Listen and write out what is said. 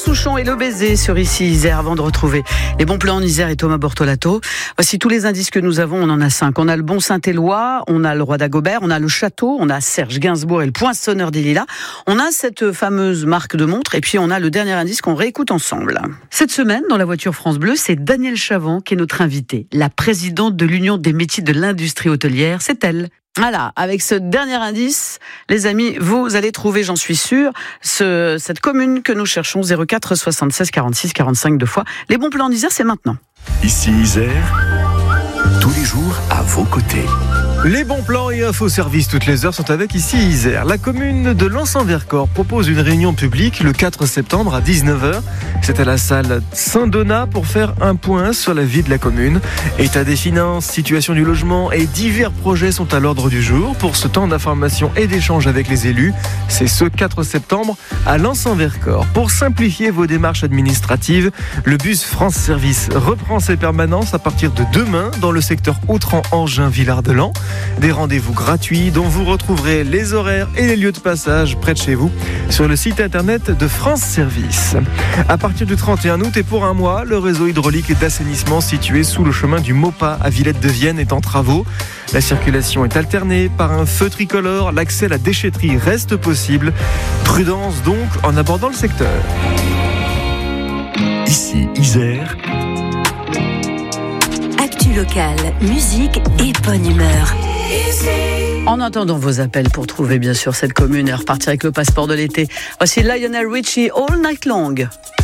Souchon et le baiser sur Ici Isère avant de retrouver les bons plans en Isère et Thomas Bortolato. Voici tous les indices que nous avons, on en a 5. On a le Bon Saint-Éloi, on a le Roi d'Agobert, on a le Château, on a Serge Gainsbourg et le Poinçonneur des Lilas. On a cette fameuse marque de montre et puis on a le dernier indice qu'on réécoute ensemble. Cette semaine, dans la voiture France Bleu, c'est Danielle Chavant qui est notre invitée. La présidente de l'Union des métiers de l'industrie hôtelière, c'est elle. Voilà, avec ce dernier indice, les amis, vous allez trouver, j'en suis sûre, cette commune que nous cherchons, 04 76 46 45 deux fois. Les bons plans en Isère, c'est maintenant. Ici Isère, tous les jours à vos côtés. Les bons plans et info-services toutes les heures sont avec Ici Isère. La commune de Lens-en-Vercors propose une réunion publique le 4 septembre à 19h. C'est à la salle Saint-Donat pour faire un point sur la vie de la commune. État des finances, situation du logement et divers projets sont à l'ordre du jour. Pour ce temps d'information et d'échange avec les élus, c'est ce 4 septembre à Lens-en-Vercors. Pour simplifier vos démarches administratives, le bus France Service reprend ses permanences à partir de demain dans le secteur Autran-Engin-Villard-de-Lans. Des rendez-vous gratuits dont vous retrouverez les horaires et les lieux de passage près de chez vous sur le site internet de France Service. À partir du 31 août et pour un mois, le réseau hydraulique et d'assainissement situé sous le chemin du Maupas à Villette-de-Vienne est en travaux. La circulation est alternée par un feu tricolore. L'accès à la déchetterie reste possible. Prudence donc en abordant le secteur. Ici Isère. Actu local, musique et bonne humeur. En attendant vos appels pour trouver bien sûr cette commune et repartir avec le passeport de l'été, voici Lionel Richie All Night Long.